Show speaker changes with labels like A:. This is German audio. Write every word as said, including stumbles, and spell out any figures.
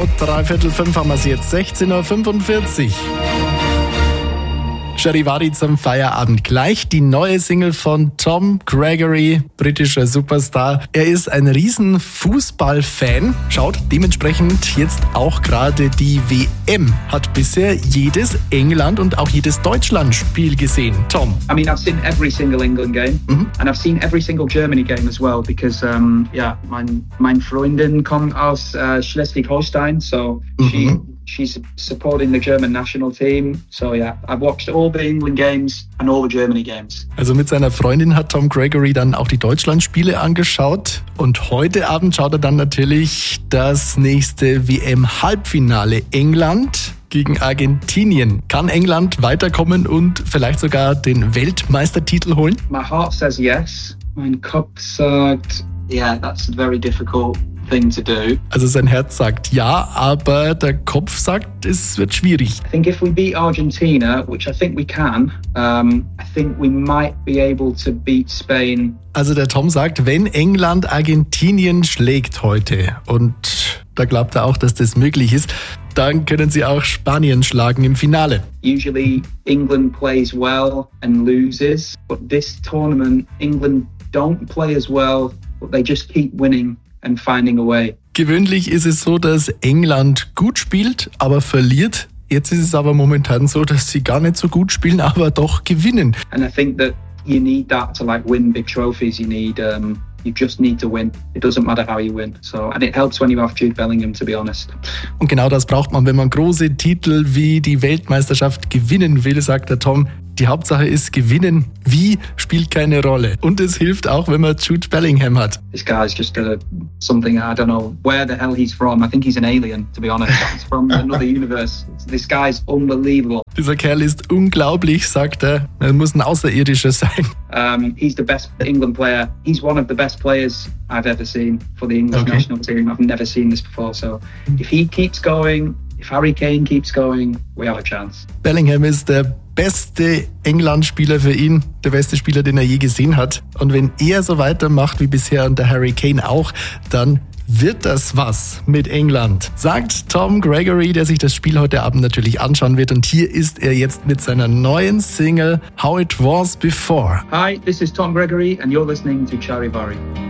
A: Genau, dreiviertel fünf haben wir es jetzt, sechzehn Uhr fünfundvierzig. Charivari zum Feierabend. Gleich die neue Single von Tom Gregory, britischer Superstar. Er ist ein riesen Fußballfan, schaut dementsprechend jetzt auch gerade die W M. Hat bisher jedes England- und auch jedes Deutschland-Spiel gesehen. Tom?
B: I mean, I've seen every single England game mhm. and I've seen every single Germany game as well because, um, yeah, mein, mein Freundin kommt aus uh, Schleswig-Holstein, so mhm. she... She's supporting the German national team. So yeah, I've watched all the England games and all the Germany games.
A: Also mit seiner Freundin hat Tom Gregory dann auch die Deutschland-Spiele angeschaut. Und heute Abend schaut er dann natürlich das nächste W M-Halbfinale. England gegen Argentinien. Kann England weiterkommen und vielleicht sogar den Weltmeistertitel holen?
B: My heart says yes. Mein Kopf sagt, yeah, that's very difficult thing to do.
A: Also sein Herz sagt ja, aber der Kopf sagt, es wird schwierig.
B: I think if we beat Argentina, which I think we can, um, I think we might be able to beat Spain.
A: Also der Tom sagt, wenn England Argentinien schlägt heute, und da glaubt er auch, dass das möglich ist, dann können sie auch Spanien schlagen im Finale.
B: Usually England plays well and loses, but this tournament England don't play as well, but they just keep winning and finding a way.
A: Gewöhnlich ist es so, dass England gut spielt, aber verliert. Jetzt ist es aber momentan so, dass sie gar nicht so gut spielen, aber doch gewinnen.
B: And I think that you need that to like win big trophies. You need um, you just need to win. It doesn't matter how you win. So and it helps when you have Jude Bellingham, to be honest.
A: Und genau das braucht man, wenn man große Titel wie die Weltmeisterschaft gewinnen will, sagt der Tom. Die Hauptsache ist gewinnen. Wie, spielt keine Rolle. Und es hilft auch, wenn man Jude Bellingham hat.
B: This guy's just a, something, I don't know where the hell he's from. I think he's an alien, to be honest. He's from another universe. This guy's unbelievable.
A: Dieser Kerl ist unglaublich, sagt er. Er muss ein Außerirdischer sein.
B: Um, he's the best England player. He's one of the best players I've ever seen for the English okay. national team. I've never seen this before. So if he keeps going, if Harry Kane keeps going, we have a chance.
A: Bellingham ist der beste England-Spieler für ihn, der beste Spieler, den er je gesehen hat. Und wenn er so weitermacht wie bisher und der Harry Kane auch, dann wird das was mit England, sagt Tom Gregory, der sich das Spiel heute Abend natürlich anschauen wird. Und hier ist er jetzt mit seiner neuen Single How It Was Before.
B: Hi, this is Tom Gregory and you're listening to Charivari.